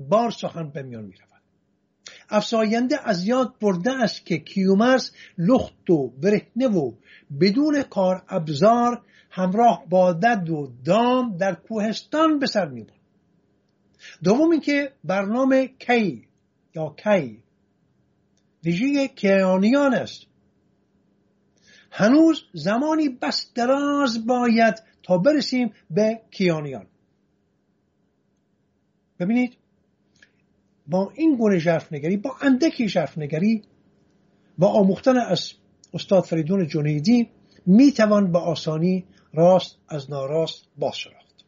بار سخن به میان می رود. افزاینده از یاد برده است که کیومرث لخت و برهنه و بدون کار ابزار همراه با دد و دام در کوهستان به سر می برد. دوم اینکه برنامه کی ویژه کیانیان است. هنوز زمانی بس دراز باید تا برسیم به کیانیان. ببینید با این گونه ژرفنگری، با اندکی ژرفنگری، با آموختن از استاد فریدون جنیدی میتوان به آسانی راست از ناراست باز شناخت.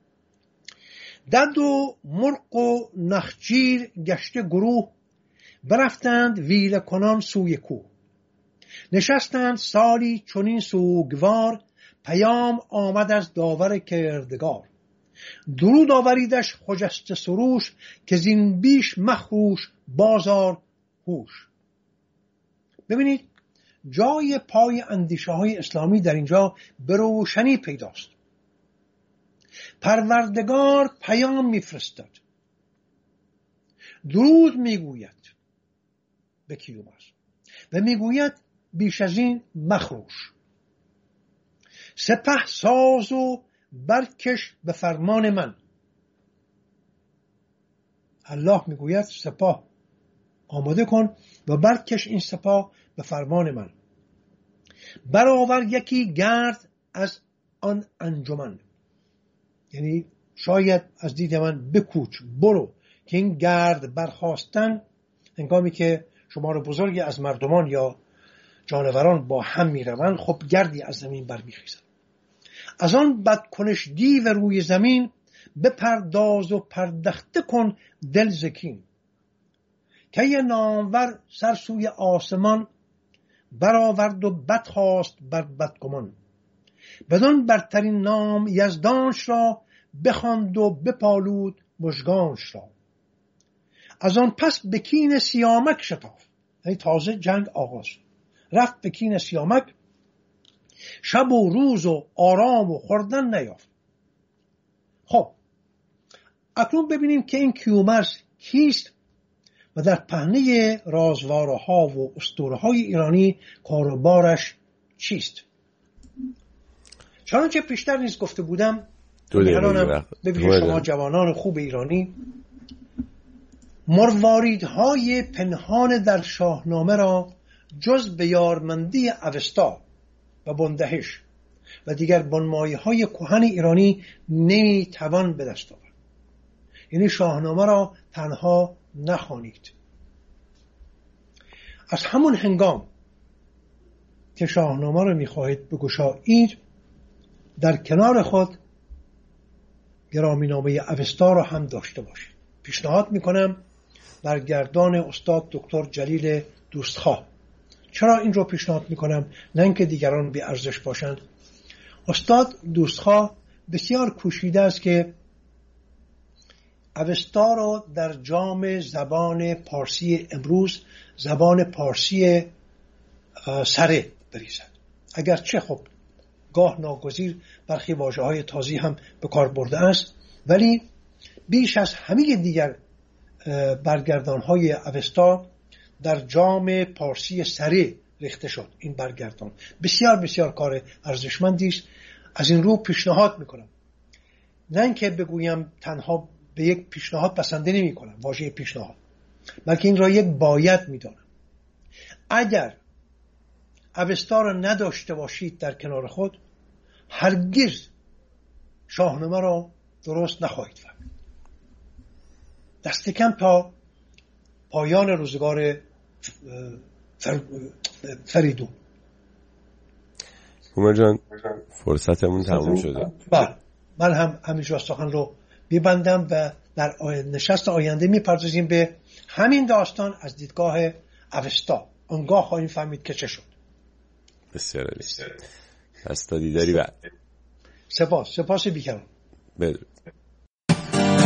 دد و مرغ و نخجیر گشته گروه برفتند ویله کنان سوی کوه. نشستند سالی چنین سوگوار، پیام آمد از داور کردگار. درود آوریدش خجسته سروش، که زین بیش مخروش بازار هوش. ببینید جای پای اندیشه های اسلامی در اینجا به روشنی پیداست. پروردگار پیام میفرستد، درود میگوید به کیومرث و میگوید بیش از این مخروش. سپه ساز و برکش به فرمان من. الله میگوید سپاه آماده کن و برکش این سپاه به فرمان من. برآور یکی گرد از آن انجمن، یعنی شاید از دید من بکوچ، برو، که این گرد برخاستن هنگامی که شمار بزرگی از مردمان یا جانوران با هم میروند، خب گردی از زمین برمیخیزن. از آن بدکنش دیو روی زمین، بپرداز و پردخته کن دل زکین. که یه نامور سر سوی آسمان، برآورد و بد خواست بر بدگمان. بدان برترین نام یزدانش را، بخواند و بپالود مژگانش را. از آن پس به کین سیامک شتافت، یعنی تازه جنگ آغاز رفت به کین سیامک. شب و روز و آرام و خوردن نیافت. خب اکنون ببینیم که این کیومرث کیست و در پهنه رازواره ها و اسطوره های ایرانی کاروبارش چیست. چنانچه پیشتر نیز گفته بودم، ببینید شما جوانان خوب ایرانی، مرواریدهای پنهان در شاهنامه را جز به یارمندی اوستا و بندهش و دیگر بنمایه‌های کهن ایرانی نمیتوان به دست آورد. یعنی شاهنامه را تنها نخوانید. از همون هنگام که شاهنامه را میخواهید بگشایید، در کنار خود گرامینامه اوستا را هم داشته باشید. پیشنهاد میکنم برگردان استاد دکتر جلیل دوستخواه. چرا این رو پیشنهاد میکنم؟ نه اینکه دیگران بی ارزش باشند. استاد دوستخواه بسیار کوشیده است که اوستا را در جام زبان پارسی امروز، زبان پارسی سره بریزد. اگرچه خب گاه ناگزیر برخی واژه‌های تازی هم به کار برده است، ولی بیش از همه دیگر برگردان‌های اوستا در جام پارسی سره ریخته شد. این برگردان بسیار بسیار کار ارزشمندی است. از این رو پیشنهاد میکنم، نه اینکه بگویم تنها به یک پیشنهاد بسنده نمی کنم واژه پیشنهاد، بلکه این را یک باید میدانم. اگر اوستا را نداشته باشید در کنار خود، هرگز شاهنامه را درست نخواهید فهمید. دست کم تا پایان روزگار فریدون. هومر جان فرصتمون تموم شده. بله، من هم همینجا سخن رو میبندم و در نشست آینده میپردازیم به همین داستان از دیدگاه اوستا. آنگاه خواهیم فهمید که چه شد. بسیار عالی. پس تا دیداری بعد. سپاس بیکران. بدرود.